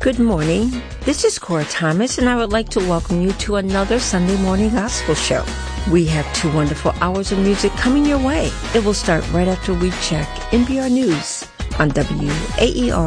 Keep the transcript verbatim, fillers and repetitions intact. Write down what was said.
Good morning. This is Cora Thomas, and I would like to welcome you to another Sunday morning gospel show. We have two wonderful hours of music coming your way. It will start right after we check N P R News on W A E R